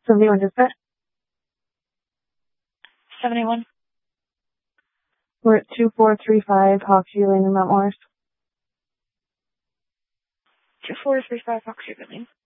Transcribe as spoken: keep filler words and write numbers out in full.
seventy-one dispatch. seventy-one. We're at two four three five Hawksview Lane in Mount Morris. two four three five Hawksview Lane.